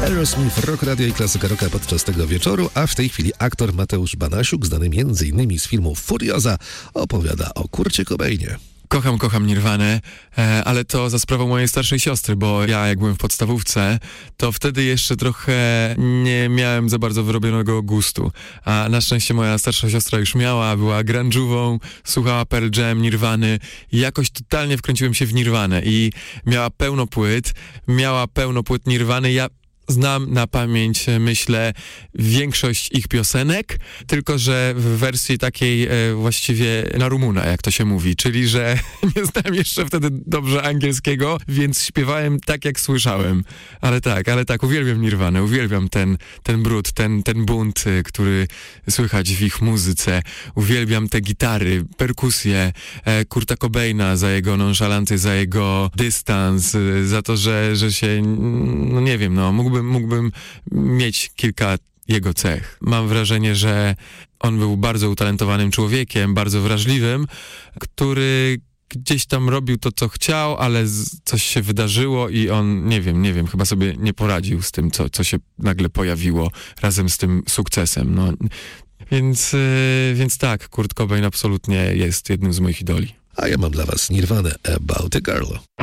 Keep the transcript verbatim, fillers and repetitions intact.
Aerosmith, Rock Radio i Klasyka Rocka podczas tego wieczoru, a w tej chwili aktor Mateusz Banasiuk, znany między innymi z filmu Furioza, opowiada o Kurcie Cobainie. Kocham, kocham Nirwanę, e, ale to za sprawą mojej starszej siostry, bo ja jak byłem w podstawówce, to wtedy jeszcze trochę nie miałem za bardzo wyrobionego gustu, a na szczęście moja starsza siostra już miała, była grunge'ową, słuchała Pearl Jam, Nirwany i jakoś totalnie wkręciłem się w Nirwanę i miała pełno płyt, miała pełno płyt Nirwany, ja znam na pamięć, myślę, większość ich piosenek, tylko że w wersji takiej e, właściwie na Rumuna, jak to się mówi, czyli że nie znałem jeszcze wtedy dobrze angielskiego, więc śpiewałem tak, jak słyszałem. Ale tak, ale tak, uwielbiam Nirwanę, uwielbiam ten, ten brud, ten, ten bunt, który słychać w ich muzyce. Uwielbiam te gitary, perkusje, e, Kurta Cobaina za jego nonszalancję, za jego dystans, e, za to, że, że się, no nie wiem, no mógłbym mógłbym mieć kilka jego cech. Mam wrażenie, że on był bardzo utalentowanym człowiekiem, bardzo wrażliwym, który gdzieś tam robił to, co chciał, ale z, coś się wydarzyło i on, nie wiem, nie wiem, chyba sobie nie poradził z tym, co, co się nagle pojawiło razem z tym sukcesem. No, więc, yy, więc tak, Kurt Cobain absolutnie jest jednym z moich idoli. A ja mam dla was Nirwanę About a Girl.